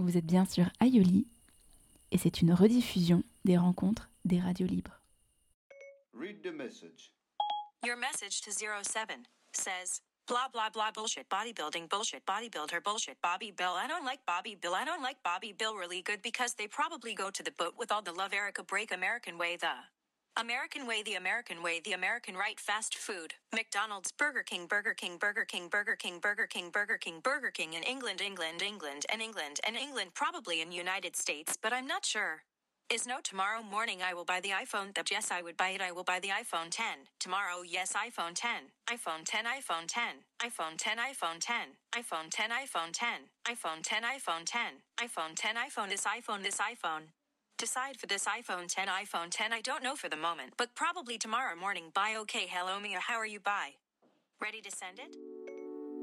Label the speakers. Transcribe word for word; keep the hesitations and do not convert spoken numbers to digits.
Speaker 1: Vous êtes bien sur Aïoli et c'est une rediffusion des rencontres des radios libres.
Speaker 2: Read the message.
Speaker 3: Your message to zero seven says, blah, blah, blah, bullshit, bodybuilding, bullshit, bodybuilder, bullshit, Bobby Bill. I don't like Bobby Bill. I don't like Bobby Bill really good because they probably go to the boat with all the love Erica break American way, the American way, the American way, the American right, fast food, McDonald's, Burger King, Burger King, Burger King, Burger King, Burger King, Burger King, Burger King in England, England, England, and England, and England, probably in United States, but I'm not sure. Is no tomorrow morning I will buy the iPhone. The yes, I would buy it. I will buy the iPhone ten. Tomorrow, yes, iPhone ten. iPhone ten, iPhone ten. iPhone ten, iPhone ten. iPhone ten, iPhone ten. iPhone ten, iPhone ten. iPhone ten, iPhone this iPhone, this iPhone. Decide for this iPhone ten, iPhone ten. I don't know for the moment, but probably tomorrow morning. Bye. Okay, hello Mia, how are you? Bye. Ready to send it?